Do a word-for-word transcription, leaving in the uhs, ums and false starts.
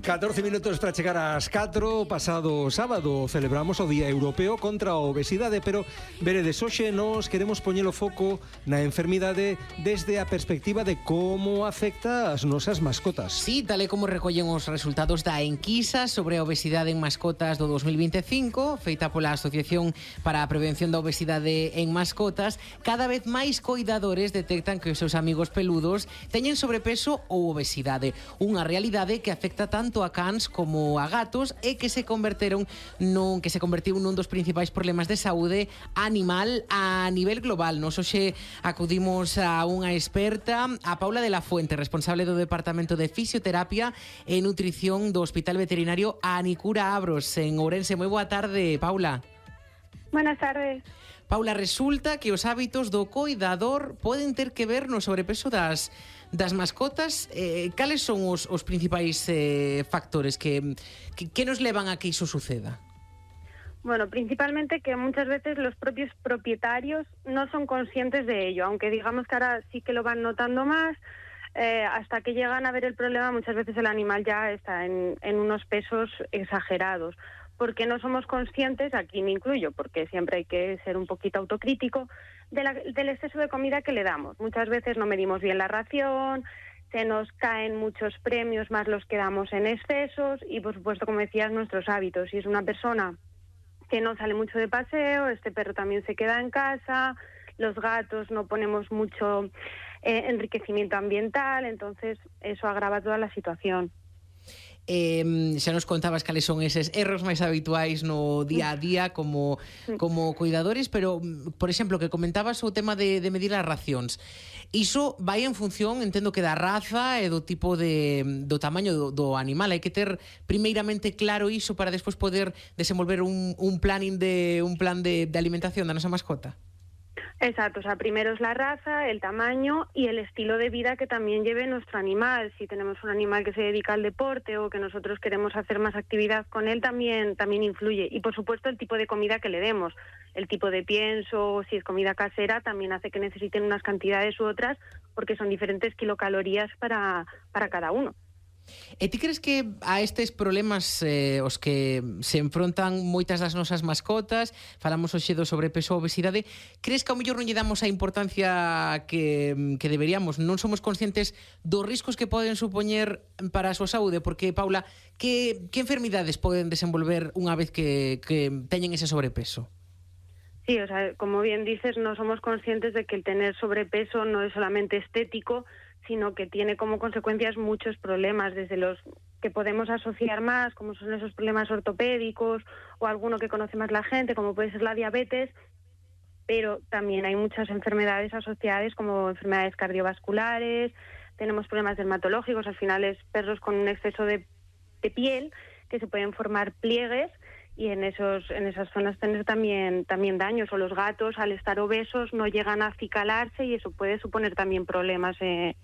catorce minutos para chegar ás catro. Pasado sábado celebramos o Día Europeo contra a Obesidade, pero veredes, hoxe nos queremos poñer o foco na enfermidade desde a perspectiva de como afecta as nosas mascotas. Sí, tal e como recollen os resultados da enquisa sobre a obesidade en mascotas do dos mil vinte e cinco, feita pola Asociación para a Prevención da Obesidade en Mascotas, cada vez máis coidadores detectan que os seus amigos peludos teñen sobrepeso ou obesidade, unha realidade que afecta tanto a cans como a gatos e que se converteron nun que se convertiu nun dos principais problemas de saúde animal a nivel global. Nos hoxe acudimos a unha experta, a Paula de la Fuente, responsable do Departamento de Fisioterapia e Nutrición do Hospital Veterinario Anicura Abros en Ourense. Moi boa tarde, Paula. Buenas tardes. Paula, resulta que os hábitos do coidador poden ter que ver no sobrepeso das das mascotas. Eh, cales son os, os principais eh, factores que, que, que nos levan a que iso suceda? Bueno, principalmente que muchas veces los propios propietarios no son conscientes de ello, aunque digamos que ahora sí que lo van notando más, eh, hasta que llegan a ver el problema muchas veces el animal ya está en, en unos pesos exagerados, porque no somos conscientes, aquí me incluyo, porque siempre hay que ser un poquito autocrítico, de la, del exceso de comida que le damos. Muchas veces no medimos bien la ración, se nos caen muchos premios más los que damos en excesos y, por supuesto, como decías, nuestros hábitos. Si es una persona que no sale mucho de paseo, este perro también se queda en casa, los gatos no ponemos mucho eh, enriquecimiento ambiental, entonces eso agrava toda la situación. Eh, xa nos contabas cales son eses erros máis habituais no día a día como, como cuidadores, pero, por exemplo, que comentabas o tema de, de medir as racións. Iso vai en función, entendo que da raza e do tipo de, do tamaño do, do animal. Hai que ter primeiramente claro iso para despois poder desenvolver un, un planning de, un plan de, de alimentación da nosa mascota. Exacto, o sea, primero es la raza, el tamaño y el estilo de vida que también lleve nuestro animal. Si tenemos un animal que se dedica al deporte o que nosotros queremos hacer más actividad con él, también, también influye. Y por supuesto el tipo de comida que le demos, el tipo de pienso, si es comida casera, también hace que necesiten unas cantidades u otras porque son diferentes kilocalorías para, para cada uno. E ti crees que a estes problemas eh, os que se enfrontan moitas das nosas mascotas, falamos hoxe do sobrepeso ou obesidade, crees que ao mellor non lle damos a importancia que, que deberíamos? Non somos conscientes dos riscos que poden supoñer para a súa saúde? Porque, Paula, que, que enfermidades poden desenvolver unha vez que, que teñen ese sobrepeso? Sí, o sea, como bien dices, no somos conscientes de que el tener sobrepeso no es solamente estético, sino que tiene como consecuencias muchos problemas, desde los que podemos asociar más, como son esos problemas ortopédicos o alguno que conoce más la gente, como puede ser la diabetes, pero también hay muchas enfermedades asociadas como enfermedades cardiovasculares, tenemos problemas dermatológicos, al final es perros con un exceso de, de piel que se pueden formar pliegues y en esos en esas zonas tener también también daños, o los gatos al estar obesos no llegan a acicalarse y eso puede suponer también problemas eh,